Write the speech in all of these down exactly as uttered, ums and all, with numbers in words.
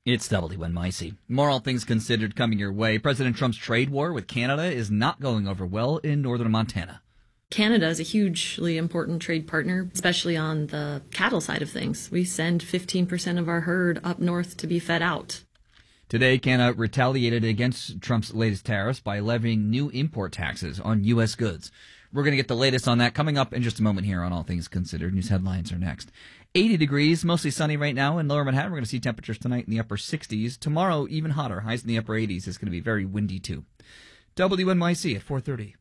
It's W N Y C. More All Things Considered coming your way. President Trump's trade war with Canada is not going over well in northern Montana. Canada is a hugely important trade partner, especially on the cattle side of things. We send fifteen percent of our herd up north to be fed out. Today, Canada retaliated against Trump's latest tariffs by levying new import taxes on U S goods. We're going to get the latest on that coming up in just a moment here on All Things Considered. News headlines are next. eighty degrees, mostly sunny right now in lower Manhattan. We're going to see temperatures tonight in the upper sixties. Tomorrow, even hotter, highs in the upper eighties. It's going to be very windy, too. W N Y C at four thirty.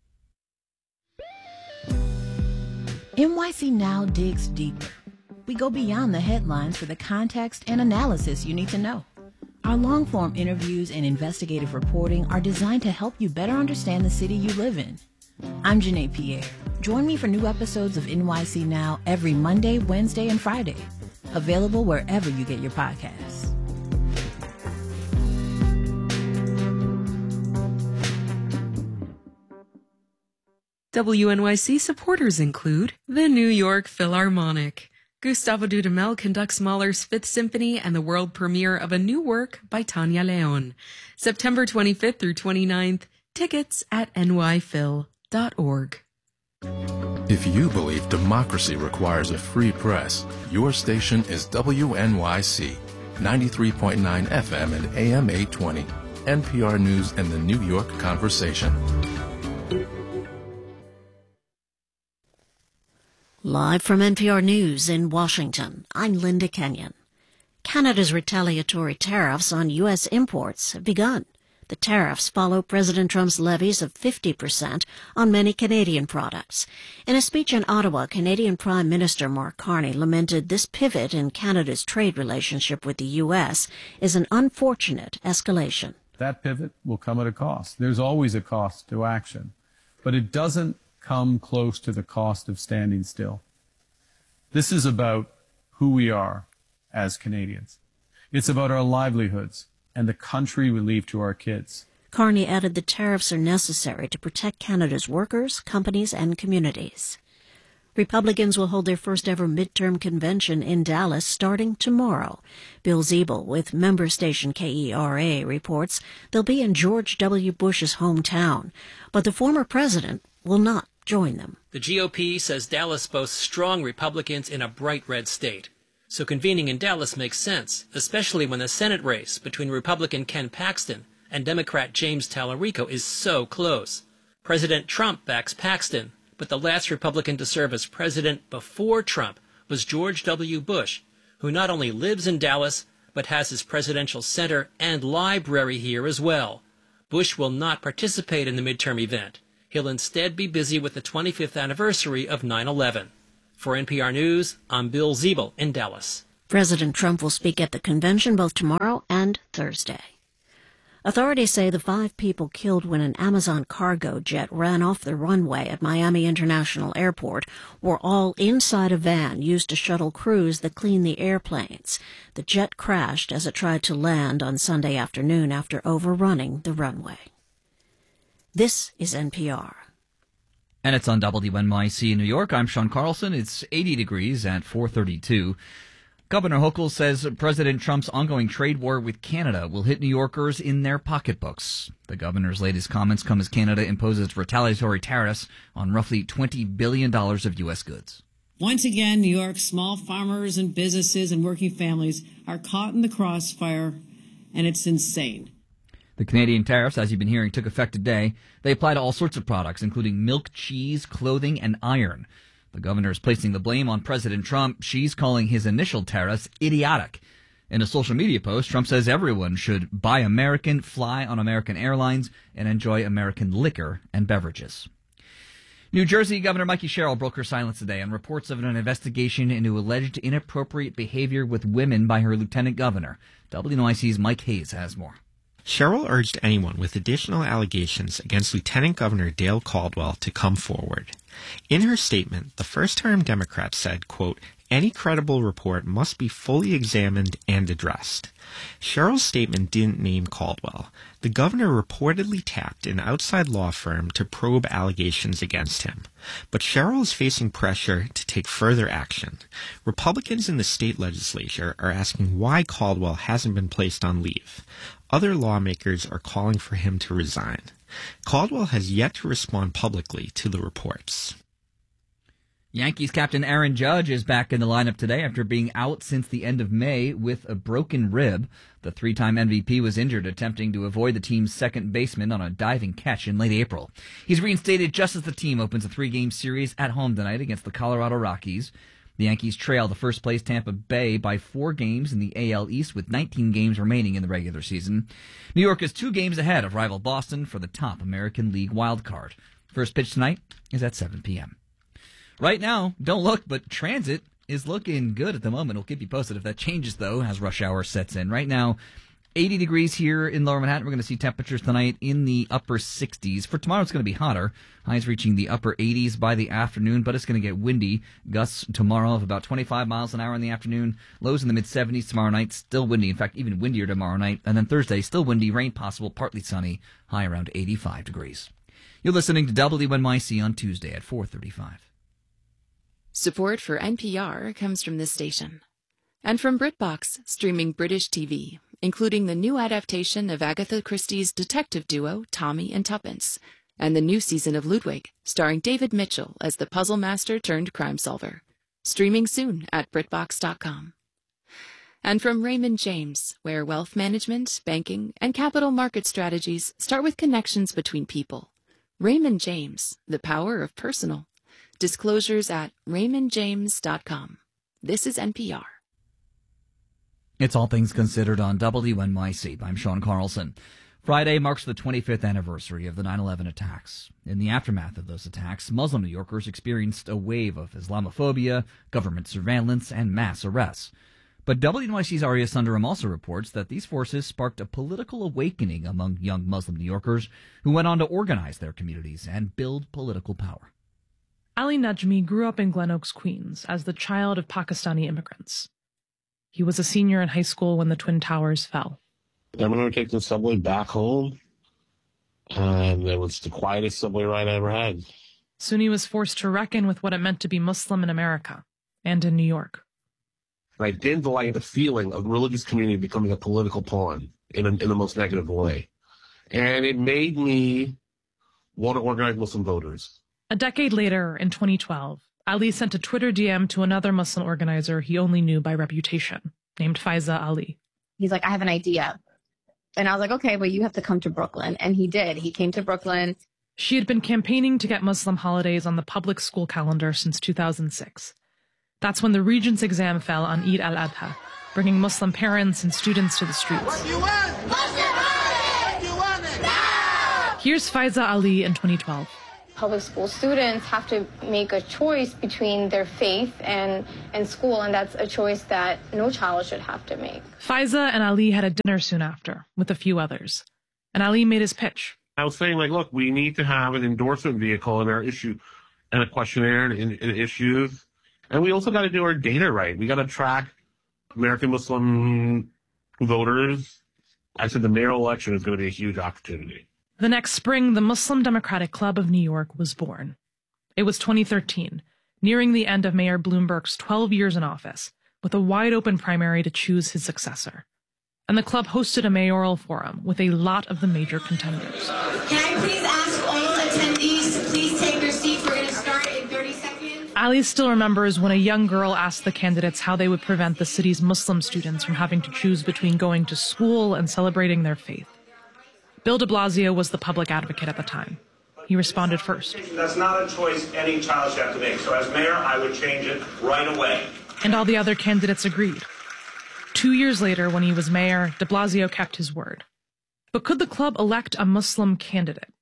N Y C Now digs deeper. We go beyond the headlines for the context and analysis you need to know. Our long-form interviews and investigative reporting are designed to help you better understand the city you live in. I'm Janae Pierre. Join me for new episodes of N Y C Now every Monday, Wednesday, and Friday. Available wherever you get your podcasts. W N Y C supporters include the New York Philharmonic. Gustavo Dudamel conducts Mahler's Fifth Symphony and the world premiere of a new work by Tanya Leon. September twenty-fifth through twenty-ninth. Tickets at N Y phil dot org. If you believe democracy requires a free press, your station is W N Y C, ninety-three point nine F M and A M eight twenty, N P R News and the New York Conversation. Live from N P R News in Washington, I'm Linda Kenyon. Canada's retaliatory tariffs on U S imports have begun. The tariffs follow President Trump's levies of fifty percent on many Canadian products. In a speech in Ottawa, Canadian Prime Minister Mark Carney lamented this pivot in Canada's trade relationship with the U S is an unfortunate escalation. That pivot will come at a cost. There's always a cost to action, but it doesn't come close to the cost of standing still. This is about who we are as Canadians. It's about our livelihoods and the country we leave to our kids. Carney added the tariffs are necessary to protect Canada's workers, companies, and communities. Republicans will hold their first ever midterm convention in Dallas starting tomorrow. Bill Ziebel with member station K E R A reports they'll be in George W. Bush's hometown, but the former president will not join them. The G O P says Dallas boasts strong Republicans in a bright red state. So convening in Dallas makes sense, especially when the Senate race between Republican Ken Paxton and Democrat James Tallarico is so close. President Trump backs Paxton, but the last Republican to serve as president before Trump was George W. Bush, who not only lives in Dallas, but has his presidential center and library here as well. Bush will not participate in the midterm event. He'll instead be busy with the twenty-fifth anniversary of nine eleven. For N P R News, I'm Bill Ziebel in Dallas. President Trump will speak at the convention both tomorrow and Thursday. Authorities say the five people killed when an Amazon cargo jet ran off the runway at Miami International Airport were all inside a van used to shuttle crews that clean the airplanes. The jet crashed as it tried to land on Sunday afternoon after overrunning the runway. This is N P R. And it's on W N Y C in New York. I'm Sean Carlson. It's eighty degrees at four thirty-two. Governor Hochul says President Trump's ongoing trade war with Canada will hit New Yorkers in their pocketbooks. The governor's latest comments come as Canada imposes retaliatory tariffs on roughly twenty billion dollars of U S goods. Once again, New York's small farmers and businesses and working families are caught in the crossfire, and it's insane. The Canadian tariffs, as you've been hearing, took effect today. They apply to all sorts of products, including milk, cheese, clothing, and iron. The governor is placing the blame on President Trump. She's calling his initial tariffs idiotic. In a social media post, Trump says everyone should buy American, fly on American airlines, and enjoy American liquor and beverages. New Jersey Governor Mikey Sherrill broke her silence today on reports of an investigation into alleged inappropriate behavior with women by her lieutenant governor. W N Y C's Mike Hayes has more. Sherrill urged anyone with additional allegations against Lieutenant Governor Dale Caldwell to come forward. In her statement, the first-term Democrat said, quote, any credible report must be fully examined and addressed. Sherrill's statement didn't name Caldwell. The governor reportedly tapped an outside law firm to probe allegations against him. But Sherrill is facing pressure to take further action. Republicans in the state legislature are asking why Caldwell hasn't been placed on leave. Other lawmakers are calling for him to resign. Caldwell has yet to respond publicly to the reports. Yankees captain Aaron Judge is back in the lineup today after being out since the end of May with a broken rib. The three-time M V P was injured attempting to avoid the team's second baseman on a diving catch in late April. He's reinstated just as the team opens a three-game series at home tonight against the Colorado Rockies. The Yankees trail the first-place Tampa Bay by four games in the A L East with nineteen games remaining in the regular season. New York is two games ahead of rival Boston for the top American League wildcard. First pitch tonight is at seven p.m. Right now, don't look, but transit is looking good at the moment. We'll keep you posted if that changes, though, as rush hour sets in. Right now, eighty degrees here in Lower Manhattan. We're going to see temperatures tonight in the upper sixties. For tomorrow, it's going to be hotter. Highs reaching the upper eighties by the afternoon, but it's going to get windy. Gusts tomorrow of about twenty-five miles an hour in the afternoon. Lows in the mid-seventies tomorrow night. Still windy. In fact, even windier tomorrow night. And then Thursday, still windy, rain possible, partly sunny. High around eighty-five degrees. You're listening to W N Y C on Tuesday at four thirty-five. Support for N P R comes from this station. And from BritBox, streaming British T V, including the new adaptation of Agatha Christie's detective duo, Tommy and Tuppence, and the new season of Ludwig, starring David Mitchell as the puzzle master turned crime solver. Streaming soon at BritBox dot com. And from Raymond James, where wealth management, banking, and capital market strategies start with connections between people. Raymond James, the power of personal. Disclosures at Raymond James dot com. This is N P R. It's All Things Considered on W N Y C. I'm Sean Carlson. Friday marks the twenty-fifth anniversary of the nine eleven attacks. In the aftermath of those attacks, Muslim New Yorkers experienced a wave of Islamophobia, government surveillance, and mass arrests. But W N Y C's Arya Sundaram also reports that these forces sparked a political awakening among young Muslim New Yorkers who went on to organize their communities and build political power. Ali Najmi grew up in Glen Oaks, Queens, as the child of Pakistani immigrants. He was a senior in high school when the Twin Towers fell. I remember taking the subway back home, and it was the quietest subway ride I ever had. Sunni was forced to reckon with what it meant to be Muslim in America and in New York. And I didn't like the feeling of the religious community becoming a political pawn in, a, in the most negative way. And it made me want to organize Muslim voters. A decade later, in twenty twelve, Ali sent a Twitter D M to another Muslim organizer he only knew by reputation, named Faiza Ali. He's like, I have an idea. And I was like, okay, well, you have to come to Brooklyn. And he did. He came to Brooklyn. She had been campaigning to get Muslim holidays on the public school calendar since two thousand six. That's when the Regents exam fell on Eid al-Adha, bringing Muslim parents and students to the streets. What do you want? Muslim holidays! What do you want it? No! Here's Faiza Ali in twenty twelve. Public school students have to make a choice between their faith and, and school, and that's a choice that no child should have to make. Faiza and Ali had a dinner soon after, with a few others. And Ali made his pitch. I was saying, like, look, we need to have an endorsement vehicle in our issue, and a questionnaire and, and, and issues. And we also got to do our data right. We got to track American Muslim voters. I said the mayoral election is going to be a huge opportunity. The next spring, the Muslim Democratic Club of New York was born. It was twenty thirteen, nearing the end of Mayor Bloomberg's twelve years in office, with a wide-open primary to choose his successor. And the club hosted a mayoral forum with a lot of the major contenders. Can I please ask all attendees to please take their seats? We're going to start in thirty seconds. Ali still remembers when a young girl asked the candidates how they would prevent the city's Muslim students from having to choose between going to school and celebrating their faith. Bill de Blasio was the public advocate at the time. He responded first. That's not a choice any child should have to make. So as mayor, I would change it right away. And all the other candidates agreed. Two years later, when he was mayor, de Blasio kept his word. But could the club elect a Muslim candidate?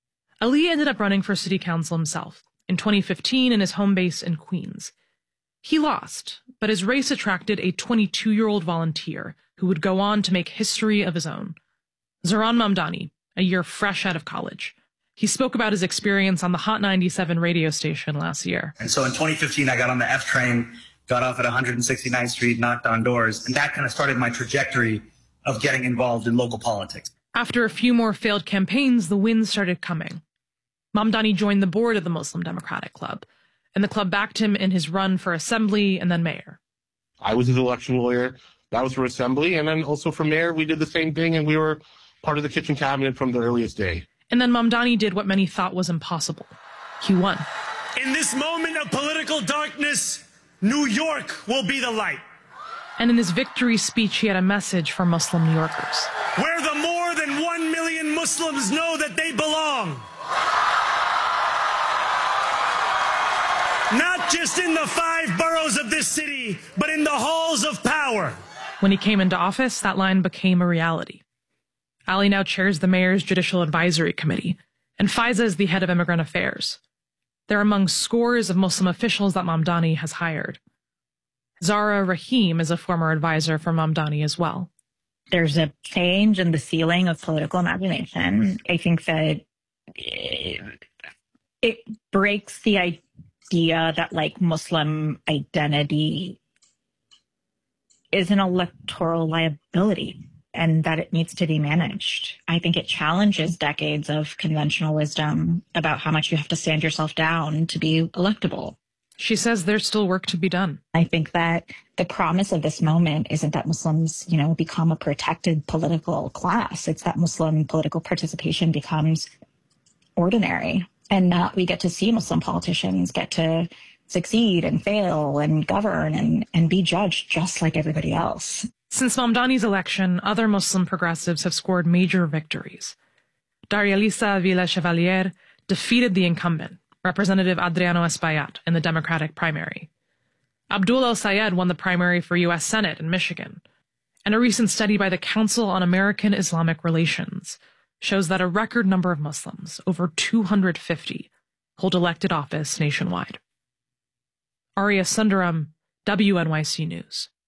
Ali ended up running for city council himself in twenty fifteen in his home base in Queens. He lost, but his race attracted a twenty-two-year-old volunteer who would go on to make history of his own. Zoran Mamdani, a year fresh out of college. He spoke about his experience on the Hot ninety-seven radio station last year. And so in twenty fifteen, I got on the F train, got off at one hundred sixty-ninth Street, knocked on doors, and that kind of started my trajectory of getting involved in local politics. After a few more failed campaigns, the wins started coming. Mamdani joined the board of the Muslim Democratic Club, and the club backed him in his run for assembly and then mayor. I was his election lawyer. That was for assembly. And then also for mayor, we did the same thing, and we were part of the kitchen cabinet from the earliest day. And then Mamdani did what many thought was impossible. He won. In this moment of political darkness, New York will be the light. And in his victory speech, he had a message for Muslim New Yorkers. Where the more than one million Muslims know that they belong. Not just in the five boroughs of this city, but in the halls of power. When he came into office, that line became a reality. Ali now chairs the mayor's Judicial Advisory Committee, and Faiza is the head of Immigrant Affairs. They're among scores of Muslim officials that Mamdani has hired. Zara Rahim is a former advisor for Mamdani as well. There's a change in the ceiling of political imagination. I think that it, it breaks the idea that, like, Muslim identity is an electoral liability and that it needs to be managed. I think it challenges decades of conventional wisdom about how much you have to stand yourself down to be electable. She says there's still work to be done. I think that the promise of this moment isn't that Muslims, you know, become a protected political class. It's that Muslim political participation becomes ordinary, and that we get to see Muslim politicians get to succeed and fail and govern and, and be judged just like everybody else. Since Mamdani's election, other Muslim progressives have scored major victories. Darialisa Vila Chevalier defeated the incumbent, Representative Adriano Espaillat, in the Democratic primary. Abdul El-Sayed won the primary for U S Senate in Michigan. And a recent study by the Council on American Islamic Relations shows that a record number of Muslims, over two hundred fifty, hold elected office nationwide. Arya Sundaram, W N Y C News.